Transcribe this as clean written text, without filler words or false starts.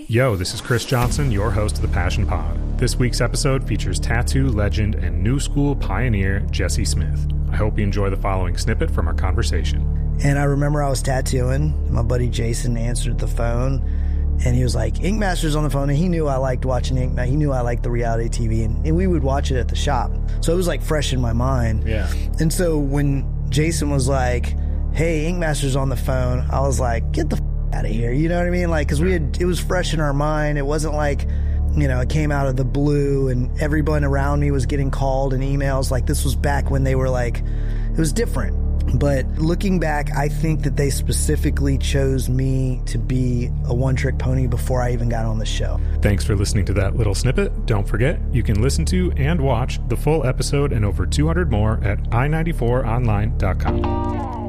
Yo, this is Chris Johnson, your host of the Passion Pod. This week's episode features tattoo legend and new school pioneer Jesse Smith. I hope you enjoy the following snippet from our conversation. And I remember I was tattooing. My buddy Jason answered the phone, and he was like, Ink Master's on the phone, and he knew I liked watching Ink Master. He knew I liked the reality TV, and we would watch it at the shop. So it was like fresh in my mind. Yeah. And so when Jason was like, hey, Ink Master's on the phone, I was like, get the out of here. You know what I mean? Like, because it was fresh in our mind. It wasn't like, you know, it came out of the blue and everyone around me was getting called and emails. Like, this was back when they were like, it was different. But looking back, I think that they specifically chose me to be a one-trick pony before I even got on the show. Thanks for listening to that little snippet. Don't forget, you can listen to and watch the full episode and over 200 more at i94online.com.